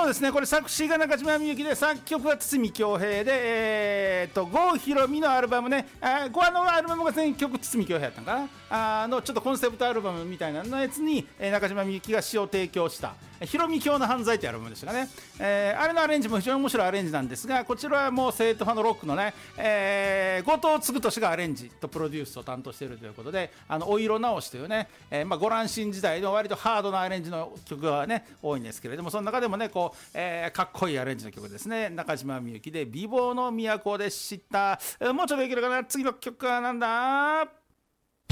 ですね、これ作詞が中島みゆきで作曲が堤恭平で、郷ひろみのアルバムね、このアルバムが全曲堤恭平やったんかなのちょっとコンセプトアルバムみたいなのやつに、中島みゆきが詩を提供したひろみ教の犯罪というアルバムでしたかね、あれのアレンジも非常に面白いアレンジなんですが、こちらはもう正統派のロックのね、後藤嗣俊がアレンジとプロデュースを担当しているということで、お色直しというね、ご乱心時代の割とハードなアレンジの曲がね多いんですけれども、その中でもねこう、かっこいいアレンジの曲ですね。中島みゆきで美貌の都で知った。もうちょっといけるかな。次の曲はなんだ。